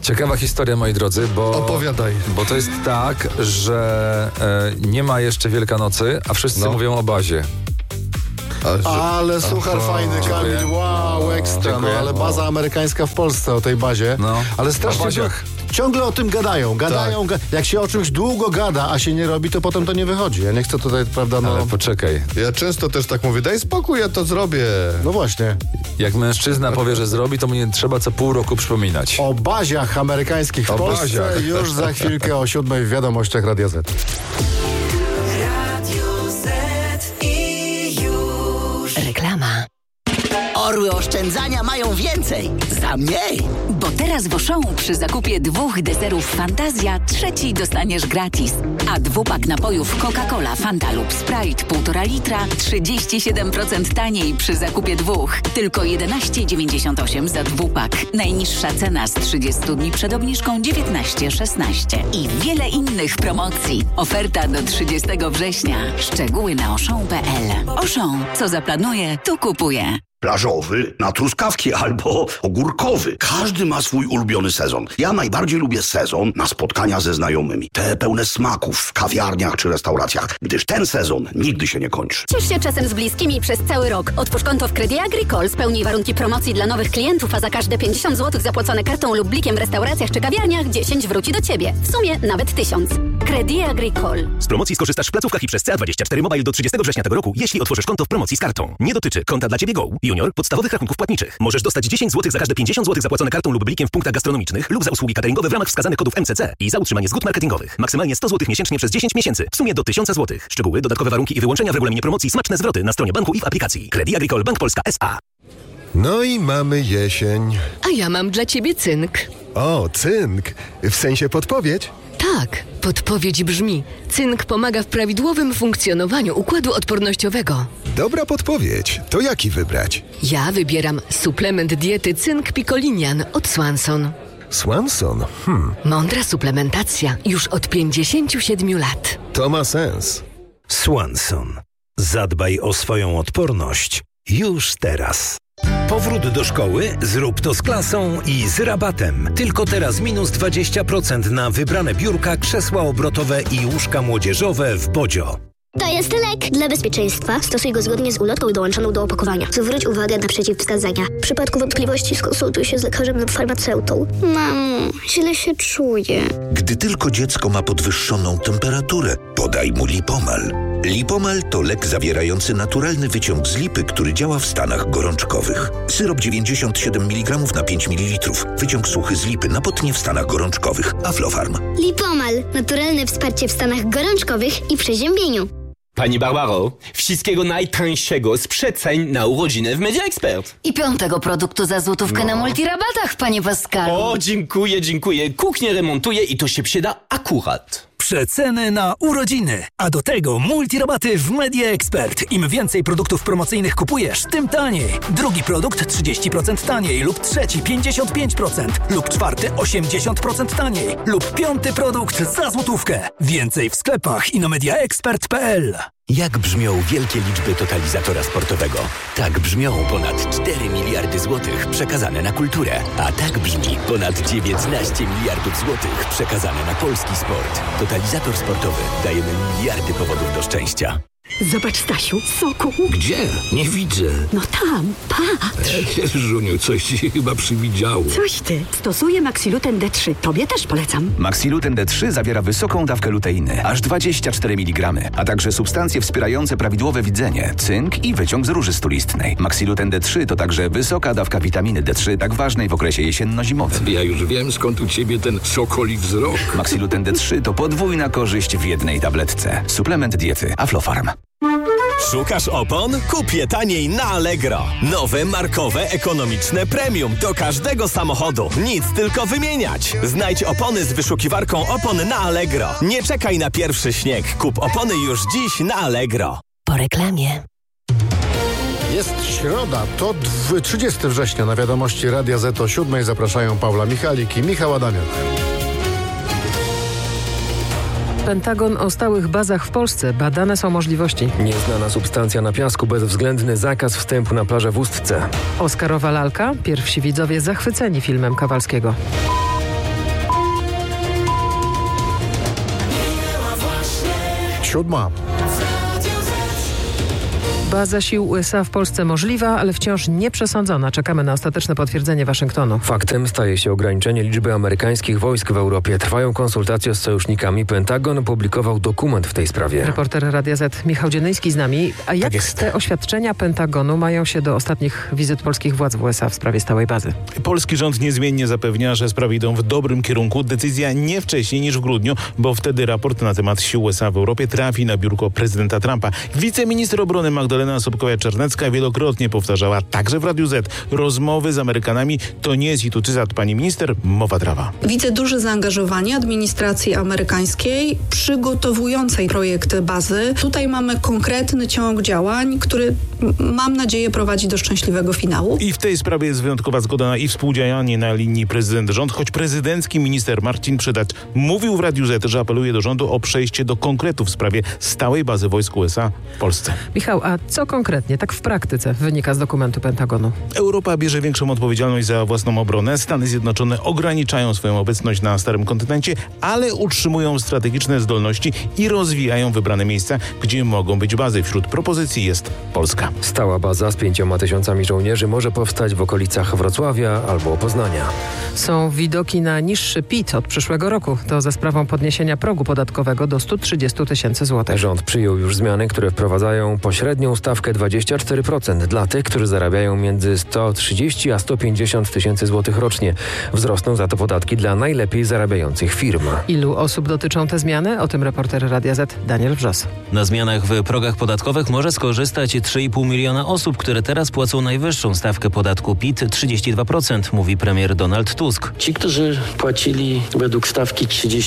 Ciekawa historia, moi drodzy, bo... Opowiadaj. Bo to jest tak, że nie ma jeszcze Wielkanocy, a wszyscy mówią o bazie. Ale suchar fajny, Kamil, wow, ekstra, Dziękuję. ale baza amerykańska w Polsce, o tej bazie. Ale strasznie ciągle o tym gadają. Jak się o czymś długo gada, a się nie robi, to potem to nie wychodzi. Ja nie chcę tutaj, prawda, Ale poczekaj. Ja często też tak mówię, daj spokój, ja to zrobię. No właśnie. Jak mężczyzna powie, że zrobi, to mu nie trzeba co pół roku przypominać. O baziach amerykańskich w Polsce już za chwilkę o 7:00 w Wiadomościach Radia Z. Reklama. Orły oszczędzania mają więcej za mniej. Bo teraz w Auchan przy zakupie 2 deserów Fantazja 3 dostaniesz gratis. A 2-pak napojów Coca-Cola, Fanta lub Sprite 1,5 litra 37% taniej przy zakupie 2. Tylko 11,98 za 2-pak. Najniższa cena z 30 dni przed obniżką 19,16. I wiele innych promocji. Oferta do 30 września. Szczegóły na auchan.pl. Auchan. Co zaplanuje, to kupuje. Plażowy na truskawki albo ogórkowy. Każdy ma swój ulubiony sezon. Ja najbardziej lubię sezon na spotkania ze znajomymi. Te pełne smaków w kawiarniach czy restauracjach, gdyż ten sezon nigdy się nie kończy. Ciesz się czasem z bliskimi przez cały rok. Otwórz konto w Crédit Agricole, spełnij warunki promocji dla nowych klientów, a za każde 50 zł zapłacone kartą lub blikiem w restauracjach czy kawiarniach 10 wróci do Ciebie. W sumie nawet 1000. Crédit Agricole. Z promocji skorzystasz w placówkach i przez CA24 Mobile do 30 września tego roku, jeśli otworzysz konto w promocji z kartą. Nie dotyczy konta dla Ciebie Go, Junior, podstawowych rachunków płatniczych. Możesz dostać 10 zł za każde 50 zł zapłacone kartą lub blikiem w punktach gastronomicznych lub za usługi cateringowe w ramach wskazanych kodów MCC i za utrzymanie zgód marketingowych. Maksymalnie 100 zł miesięcznie przez 10 miesięcy. W sumie do 1000 zł. Szczegóły, dodatkowe warunki i wyłączenia w regulaminie promocji, smaczne zwroty na stronie banku i w aplikacji. Crédit Agricole Bank Polska S.A. No i mamy jesień. A ja mam dla ciebie cynk. O, cynk. W sensie podpowiedź? Tak, podpowiedź brzmi: cynk pomaga w prawidłowym funkcjonowaniu układu odpornościowego. Dobra podpowiedź. To jaki wybrać? Ja wybieram suplement diety cynk Picolinian od Swanson. Swanson? Mądra suplementacja już od 57 lat. To ma sens. Swanson. Zadbaj o swoją odporność już teraz. Powrót do szkoły? Zrób to z klasą i z rabatem. Tylko teraz minus 20% na wybrane biurka, krzesła obrotowe i łóżka młodzieżowe w Bodzio. To jest lek. Dla bezpieczeństwa stosuj go zgodnie z ulotką dołączoną do opakowania. Zwróć uwagę na przeciwwskazania. W przypadku wątpliwości skonsultuj się z lekarzem lub farmaceutą. Mamo, źle się czuję. Gdy tylko dziecko ma podwyższoną temperaturę, podaj mu Lipomal. Lipomal to lek zawierający naturalny wyciąg z lipy, który działa w stanach gorączkowych. Syrop 97 mg na 5 ml. Wyciąg suchy z lipy na potnie w stanach gorączkowych. Aflofarm. Lipomal. Naturalne wsparcie w stanach gorączkowych i przeziębieniu. Pani Barbaro, wszystkiego najtańszego z przeceń na urodziny w Media Expert. I 5. produktu za złotówkę na multirabatach, panie Pascalu. O, dziękuję. Kuchnię remontuję i to się przyda akurat. Przeceny na urodziny, a do tego multirabaty w Media Expert. Im więcej produktów promocyjnych kupujesz, tym taniej. Drugi produkt 30% taniej lub trzeci 55% lub czwarty 80% taniej lub 5. produkt za złotówkę. Więcej w sklepach i na mediaexpert.pl. Jak brzmią wielkie liczby totalizatora sportowego? Tak brzmią ponad 4 miliardy złotych przekazane na kulturę. A tak brzmi ponad 19 miliardów złotych przekazane na polski sport. Totalizator sportowy. Dajemy miliardy powodów do szczęścia. Zobacz, Stasiu, soku. Gdzie? Nie widzę. No tam, patrz. Żuniu, coś ci się chyba przywidziało. Coś ty. Stosuję Maxiluten D3. Tobie też polecam. Maxiluten D3 zawiera wysoką dawkę luteiny, aż 24 mg, a także substancje wspierające prawidłowe widzenie, cynk i wyciąg z róży stulistnej. Maxiluten D3 to także wysoka dawka witaminy D3, tak ważnej w okresie jesienno-zimowym. Ja już wiem, skąd u ciebie ten sokoli wzrok. Maxiluten D3 to podwójna korzyść w jednej tabletce. Suplement diety Aflofarm. Szukasz opon? Kup je taniej na Allegro. Nowe, markowe, ekonomiczne premium do każdego samochodu. Nic, tylko wymieniać. Znajdź opony z wyszukiwarką opon na Allegro. Nie czekaj na pierwszy śnieg. Kup opony już dziś na Allegro. Po reklamie. Jest środa, to 30 września. Na Wiadomości Radia Z o 7:00 zapraszają Paula Michalik i Michał Adamiak. Pentagon o stałych bazach w Polsce. Badane są możliwości. Nieznana substancja na piasku, bezwzględny zakaz wstępu na plażę w Ustce. Oscarowa lalka. Pierwsi widzowie zachwyceni filmem Kawalskiego. 7. Baza sił USA w Polsce możliwa, ale wciąż nieprzesądzona. Czekamy na ostateczne potwierdzenie Waszyngtonu. Faktem staje się ograniczenie liczby amerykańskich wojsk w Europie. Trwają konsultacje z sojusznikami. Pentagon opublikował dokument w tej sprawie. Reporter Radia Z Michał Dzienyński z nami. A jak te oświadczenia Pentagonu mają się do ostatnich wizyt polskich władz w USA w sprawie stałej bazy? Polski rząd niezmiennie zapewnia, że sprawy idą w dobrym kierunku. Decyzja nie wcześniej niż w grudniu, bo wtedy raport na temat sił USA w Europie trafi na biurko prezydenta Trumpa. Wiceminister obrony Magdalena Sobkowa-Czarnecka wielokrotnie powtarzała, także w Radiu Z, rozmowy z Amerykanami to nie jest, i tu cytat pani minister, mowa trawa. Widzę duże zaangażowanie administracji amerykańskiej przygotowującej projekt bazy. Tutaj mamy konkretny ciąg działań, który mam nadzieję prowadzi do szczęśliwego finału. I w tej sprawie jest wyjątkowa zgoda na współdziałanie na linii prezydent-rząd, choć prezydencki minister Marcin Przydacz mówił w Radiu Z, że apeluje do rządu o przejście do konkretów w sprawie stałej bazy wojsk USA w Polsce. Michał, a co konkretnie, tak w praktyce, wynika z dokumentu Pentagonu? Europa bierze większą odpowiedzialność za własną obronę. Stany Zjednoczone ograniczają swoją obecność na starym kontynencie, ale utrzymują strategiczne zdolności i rozwijają wybrane miejsca, gdzie mogą być bazy. Wśród propozycji jest Polska. Stała baza z 5000 żołnierzy może powstać w okolicach Wrocławia albo Poznania. Są widoki na niższy PIT od przyszłego roku. To za sprawą podniesienia progu podatkowego do 130 000 złotych. Rząd przyjął już zmiany, które wprowadzają pośrednią stawkę 24% dla tych, którzy zarabiają między 130 a 150 tysięcy złotych rocznie. Wzrosną za to podatki dla najlepiej zarabiających firm. Ilu osób dotyczą te zmiany? O tym reporter Radia Z Daniel Wrzos. Na zmianach w progach podatkowych może skorzystać 3,5 miliona osób, które teraz płacą najwyższą stawkę podatku PIT 32%, mówi premier Donald Tusk. Ci, którzy płacili według stawki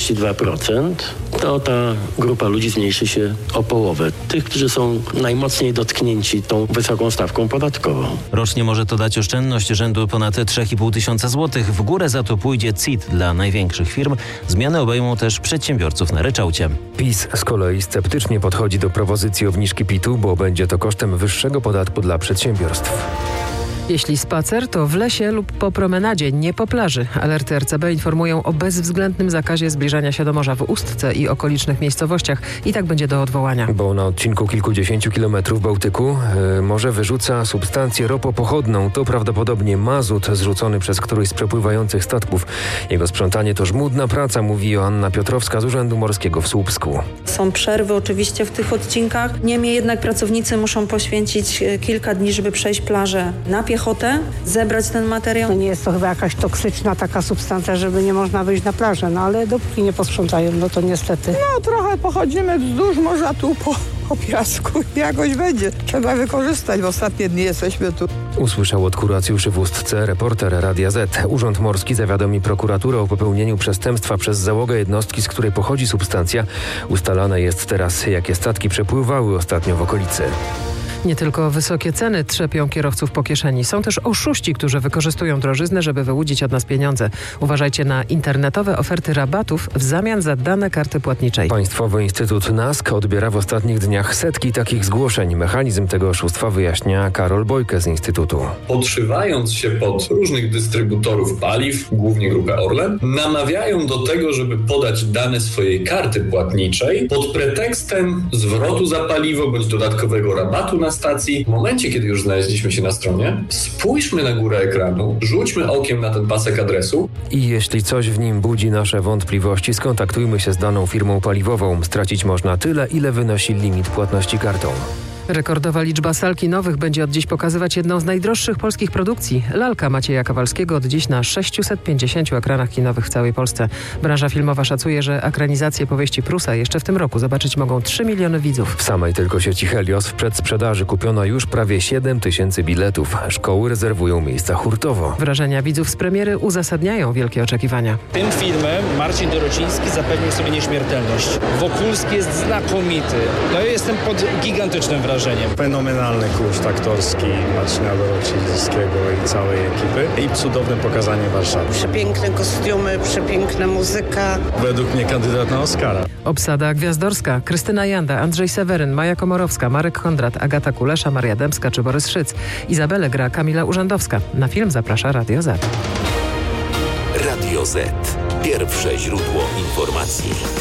32%, to ta grupa ludzi zmniejszy się o połowę. Tych, którzy są najmocniej dotknięci tą wysoką stawką podatkową. Rocznie może to dać oszczędność rzędu ponad 3,5 tysiąca złotych. W górę za to pójdzie CIT dla największych firm. Zmiany obejmą też przedsiębiorców na ryczałcie. PiS z kolei sceptycznie podchodzi do propozycji obniżki PIT-u, bo będzie to kosztem wyższego podatku dla przedsiębiorstw. Jeśli spacer, to w lesie lub po promenadzie, nie po plaży. Alerty RCB informują o bezwzględnym zakazie zbliżania się do morza w Ustce i okolicznych miejscowościach. I tak będzie do odwołania. Bo na odcinku kilkudziesięciu kilometrów Bałtyku morze wyrzuca substancję ropopochodną. To prawdopodobnie mazut zrzucony przez któryś z przepływających statków. Jego sprzątanie to żmudna praca, mówi Joanna Piotrowska z Urzędu Morskiego w Słupsku. Są przerwy oczywiście w tych odcinkach. Niemniej jednak pracownicy muszą poświęcić kilka dni, żeby przejść plażę na piechotę, zebrać ten materiał. No nie jest to chyba jakaś toksyczna taka substancja, żeby nie można wyjść na plażę, no ale dopóki nie posprzątają, no to niestety. No trochę pochodzimy wzdłuż morza tu po piasku. Jakoś będzie. Trzeba wykorzystać. W ostatnie dni jesteśmy tu. Usłyszał od kuracjuszy w Ustce reporter Radia Z. Urząd Morski zawiadomi prokuraturę o popełnieniu przestępstwa przez załogę jednostki, z której pochodzi substancja. Ustalane jest teraz, jakie statki przepływały ostatnio w okolicy. Nie tylko wysokie ceny trzepią kierowców po kieszeni. Są też oszuści, którzy wykorzystują drożyznę, żeby wyłudzić od nas pieniądze. Uważajcie na internetowe oferty rabatów w zamian za dane karty płatniczej. Państwowy Instytut NASK odbiera w ostatnich dniach setki takich zgłoszeń. Mechanizm tego oszustwa wyjaśnia Karol Bojke z Instytutu. Podszywając się pod różnych dystrybutorów paliw, głównie grupę Orlen, namawiają do tego, żeby podać dane swojej karty płatniczej pod pretekstem zwrotu za paliwo bądź dodatkowego rabatu na stacji. W momencie, kiedy już znaleźliśmy się na stronie, spójrzmy na górę ekranu, rzućmy okiem na ten pasek adresu. I jeśli coś w nim budzi nasze wątpliwości, skontaktujmy się z daną firmą paliwową. Stracić można tyle, ile wynosi limit płatności kartą. Rekordowa liczba sal kinowych będzie od dziś pokazywać jedną z najdroższych polskich produkcji. Lalka Macieja Kowalskiego od dziś na 650 ekranach kinowych w całej Polsce. Branża filmowa szacuje, że ekranizację powieści Prusa jeszcze w tym roku zobaczyć mogą 3 miliony widzów. W samej tylko sieci Helios w przedsprzedaży kupiono już prawie 7 000 biletów. Szkoły rezerwują miejsca hurtowo. Wrażenia widzów z premiery uzasadniają wielkie oczekiwania. Tym filmem Marcin Dorociński zapewnił sobie nieśmiertelność. Wokulski jest znakomity. No jestem pod gigantycznym wrażeniem. Fenomenalny kuszt aktorski Marcina Dorocińskiego i całej ekipy i cudowne pokazanie Warszawy. Przepiękne kostiumy, przepiękna muzyka. Według mnie kandydat na Oscara. Obsada gwiazdorska. Krystyna Janda, Andrzej Seweryn, Maja Komorowska, Marek Kondrat, Agata Kulesza, Maria Dębska czy Borys Szyc. Izabelę gra Kamila Urzędowska. Na film zaprasza Radio Z. Radio Z. Pierwsze źródło informacji.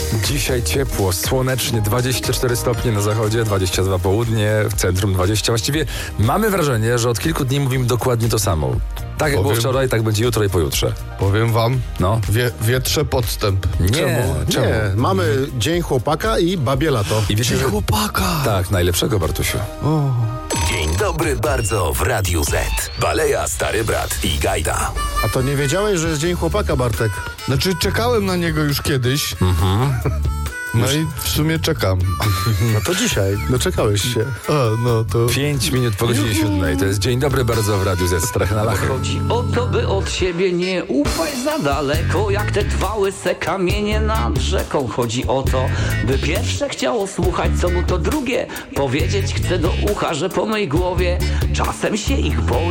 Dzisiaj ciepło, słonecznie, 24 stopnie na zachodzie, 22 południe, w centrum 20. Właściwie mamy wrażenie, że od kilku dni mówimy dokładnie to samo. Tak jak było wczoraj, tak będzie jutro i pojutrze. Powiem wam, wietrze podstęp. Czemu? Nie, mamy Dzień Chłopaka i babie lato. I wiecie, Dzień Chłopaka! Tak, najlepszego, Bartusiu. Dzień dobry bardzo w Radiu Z. Baleja, Stary Brat i Gajda. A to nie wiedziałeś, że jest Dzień Chłopaka, Bartek? Znaczy, czekałem na niego już kiedyś. No i w sumie czekam. No to dzisiaj, doczekałeś się. No to... 5 minut po godzinie 7. To jest Dzień dobry bardzo w Radiu Z. Strach na lachy. Chodzi o to, by od siebie nie ufać za daleko, jak te dwa łyse kamienie nad rzeką. Chodzi o to, by pierwsze chciało słuchać, co mu to drugie powiedzieć chce do ucha, że po mej głowie czasem się ich boi.